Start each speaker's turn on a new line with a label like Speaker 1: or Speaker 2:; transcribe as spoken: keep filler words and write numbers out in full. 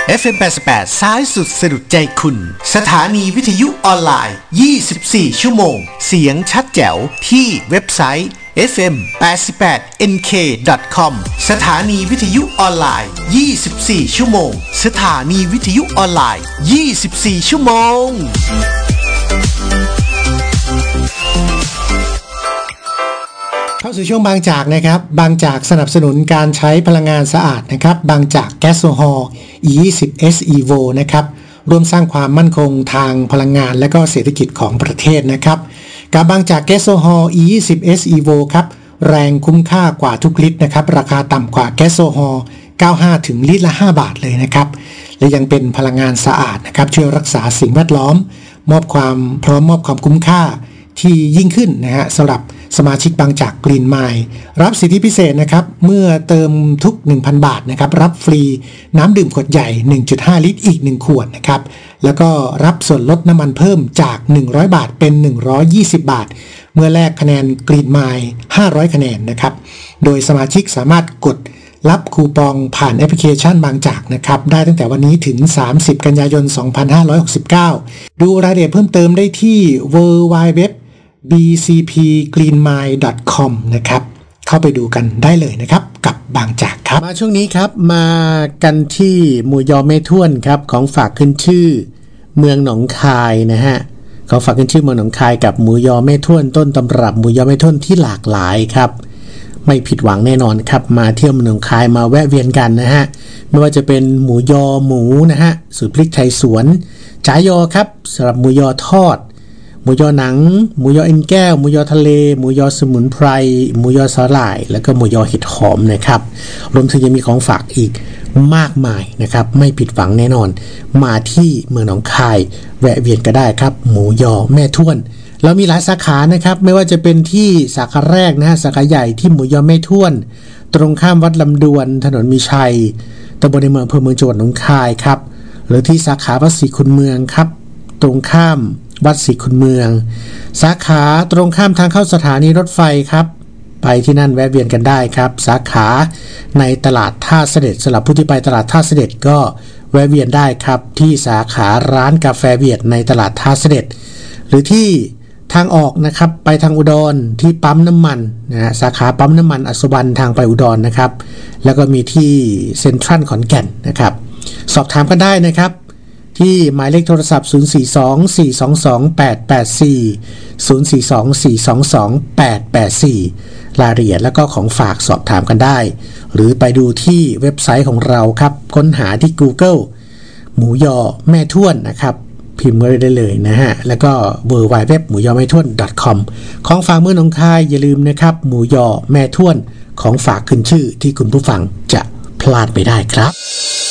Speaker 1: เอฟ เอ็ม แปดสิบแปดซ้ายสุดสะดุดใจคุณสถานีวิทยุออนไลน์ยี่สิบสี่ชั่วโมงเสียงชัดแจ๋วที่เว็บไซต์ เอฟ เอ็ม แปดสิบแปด เอ็น เค ดอท คอม สถานีวิทยุออนไลน์ยี่สิบสี่ชั่วโมงสถานีวิทยุออนไลน์ยี่สิบสี่ชั่วโมงเข้าสู่ช่วงบางจากนะครับบางจากสนับสนุนการใช้พลังงานสะอาดนะครับบางจากแก๊สโซฮอล์ อี ยี่สิบ เอส Evo นะครับร่วมสร้างความมั่นคงทางพลังงานและก็เศรษฐกิจของประเทศนะครับกับบางจากแก๊สโซฮอล์ อี ยี่สิบ เอส Evo ครับแรงคุ้มค่ากว่าทุกลิตรนะครับราคาต่ำกว่าแก๊สโซฮอล์เก้าสิบห้าถึงลิตรละห้าบาทเลยนะครับและยังเป็นพลังงานสะอาดนะครับช่วยรักษาสิ่งแวดล้อมมอบความพร้อมมอบความคุ้มค่าที่ยิ่งขึ้นนะฮะสำหรับสมาชิกบางจากกรีนไมล์รับสิทธิพิเศษนะครับเมื่อเติมทุก หนึ่งพัน บาทนะครับรับฟรีน้ำดื่มขวดใหญ่ หนึ่งจุดห้า ลิตรอีกหนึ่งขวดนะครับแล้วก็รับส่วนลดน้ำมันเพิ่มจากหนึ่งร้อยบาทเป็นหนึ่งร้อยยี่สิบบาทเมื่อแลกคะแนนกรีนไมล์ห้าร้อยคะแนนนะครับโดยสมาชิกสามารถกดรับคูปองผ่านแอปพลิเคชันบางจากนะครับได้ตั้งแต่วันนี้ถึงสามสิบกันยายนสองพันห้าร้อยหกสิบเก้าดูรายละเอียดเพิ่มเติมได้ที่ ดับเบิลยู ดับเบิลยู ดับเบิลยู ดอท บี ซี พี กรีนไมล์ ดอท คอม นะครับเข้าไปดูกันได้เลยนะครับกับบางจากครับมาช่วงนี้ครับมากันที่หมู่ยอแม่ท่วนครับของฝากขึ้นชื่อเมืองหนองคายนะฮะของฝากขึ้นชื่อเมืองหนองคายกับหมูยอแม่ท่วนต้นตำรับหมูยอแม่ท่วนที่หลากหลายครับไม่ผิดหวังแน่นอนครับมาเที่ยวเมืองหนองคายมาแวะเวียนกันนะฮะไม่ว่าจะเป็นหมูยอหมูนะฮะสูตรพริกไทยสวนจ๋ายอครับสำหรับหมูยอทอดหมูยอหนังหมูยอเอ็นแก้วหมูยอทะเลหมูยอสมุนไพรหมูยอสาหร่ายแล้วก็หมูยอเห็ดหอมนะครับรวมถึงยังมีของฝากอีกมากมายนะครับไม่ผิดหวังแน่นอนมาที่เมืองหนองคายแวะเวียนก็ได้ครับหมูยอแม่ท่วนเรามีหลายสาขานะครับไม่ว่าจะเป็นที่สาขาแรกนะฮะสาขาใหญ่ที่หมูยอแม่ท่วนตรงข้ามวัดลำดวนถนนมีชัยตำบลในเมืองอำเภอเมืองจังหวัดหนองคายครับหรือที่สาขาวัดศรีคุณเมืองครับตรงข้ามวัดศรีคุณเมืองสาขาตรงข้ามทางเข้าสถานีรถไฟครับไปที่นั่นแวะเวียนกันได้ครับสาขาในตลาดท่าเสด็จสำหรับผู้ที่ไปตลาดท่าเสด็จก็แวะเวียนได้ครับที่สาขาร้านกาแฟเวียดในตลาดท่าเสด็จหรือที่ทางออกนะครับไปทางอุดรที่ปั๊มน้ำมันนะฮะสาขาปั๊มน้ำมันอัศวรรณทางไปอุดรนะครับแล้วก็มีที่เซ็นทรัลขอนแก่นนะครับสอบถามกันได้นะครับที่หมายเลขโทรศัพท์ศูนย์ สี่ สอง สี่ สอง สอง แปด แปด สี่ ศูนย์ สี่ สอง สี่ สอง สอง แปด แปด สี่รายละเอียดแล้วก็ของฝากสอบถามกันได้หรือไปดูที่เว็บไซต์ของเราครับค้นหาที่ Google หมูยอแม่ท่วนนะครับพิมพ์ได้เลยนะฮะแล้วก็ ดับเบิลยู ดับเบิลยู ดับเบิลยู ดอท หมูยอแม่ท่วน ดอท คอม ของฝากเมืองหนองคายอย่าลืมนะครับหมูยอแม่ท่วนของฝากขึ้นชื่อที่คุณผู้ฟังจะพลาดไม่ได้ครับ